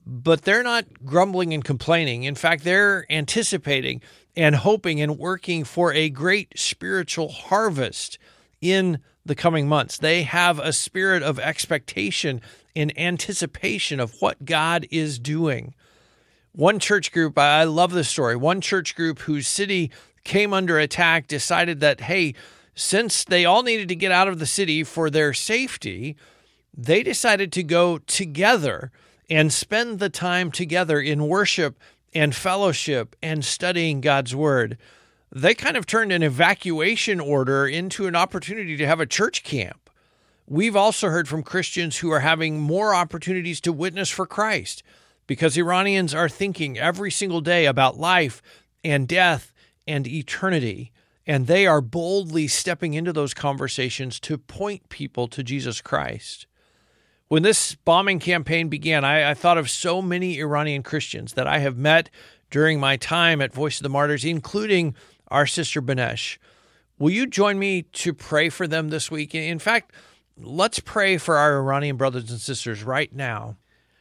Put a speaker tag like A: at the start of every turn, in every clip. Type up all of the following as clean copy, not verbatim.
A: but they're not grumbling and complaining. In fact, they're anticipating and hoping and working for a great spiritual harvest in the coming months. They have a spirit of expectation and anticipation of what God is doing. One church group, I love this story, one church group whose city came under attack decided that, hey, since they all needed to get out of the city for their safety, they decided to go together and spend the time together in worship and fellowship and studying God's word. They kind of turned an evacuation order into an opportunity to have a church camp. We've also heard from Christians who are having more opportunities to witness for Christ because Iranians are thinking every single day about life and death and eternity, and they are boldly stepping into those conversations to point people to Jesus Christ. When this bombing campaign began, I thought of so many Iranian Christians that I have met during my time at Voice of the Martyrs, including our sister Banesh. Will you join me to pray for them this week? In fact, let's pray for our Iranian brothers and sisters right now.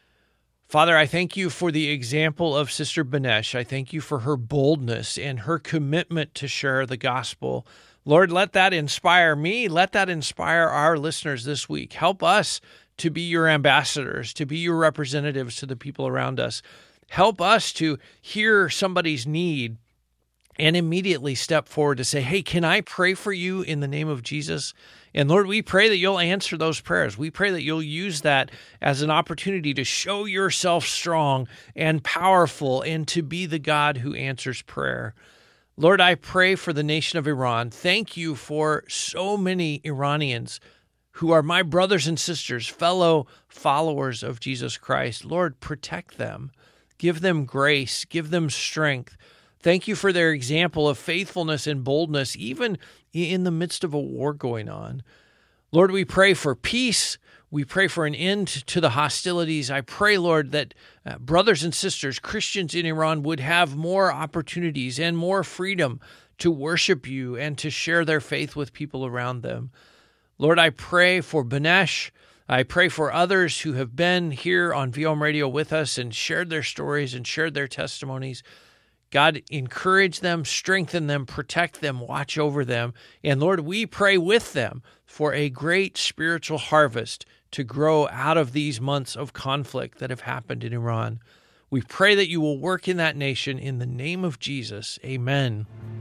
A: Father, I thank you for the example of Sister Banesh. I thank you for her boldness and her commitment to share the gospel. Lord, let that inspire me. Let that inspire our listeners this week. Help us to be your ambassadors, to be your representatives to the people around us. Help us to hear somebody's need and immediately step forward to say, hey, can I pray for you in the name of Jesus? And Lord, we pray that you'll answer those prayers. We pray that you'll use that as an opportunity to show yourself strong and powerful and to be the God who answers prayer. Lord, I pray for the nation of Iran. Thank you for so many Iranians who are my brothers and sisters, fellow followers of Jesus Christ. Lord, protect them. Give them grace. Give them strength. Thank you for their example of faithfulness and boldness, even in the midst of a war going on. Lord, we pray for peace. We pray for an end to the hostilities. I pray, Lord, that brothers and sisters, Christians in Iran, would have more opportunities and more freedom to worship you and to share their faith with people around them. Lord, I pray for Banesh. I pray for others who have been here on VOM Radio with us and shared their stories and shared their testimonies. God, encourage them, strengthen them, protect them, watch over them. And Lord, we pray with them for a great spiritual harvest to grow out of these months of conflict that have happened in Iran. We pray that you will work in that nation in the name of Jesus. Amen.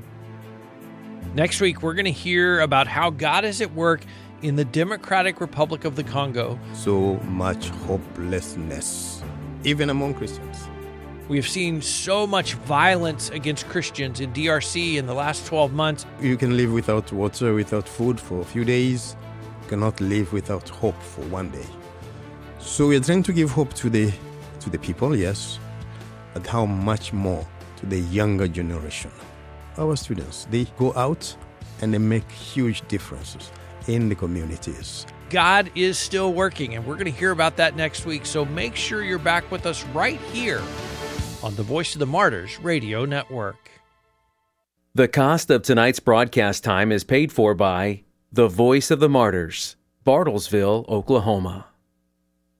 A: Next week, we're going to hear about how God is at work in the Democratic Republic of the Congo.
B: So much hopelessness, even among Christians.
A: We have seen so much violence against Christians in DRC in the last 12 months.
B: You can live without water, without food for a few days. You cannot live without hope for one day. So we are trying to give hope to the people, yes, but how much more to the younger generation. Our students, they go out and they make huge differences in the communities.
A: God is still working, and we're going to hear about that next week. So make sure you're back with us right here on the Voice of the Martyrs Radio Network.
C: The cost of tonight's broadcast time is paid for by the Voice of the Martyrs, Bartlesville, Oklahoma.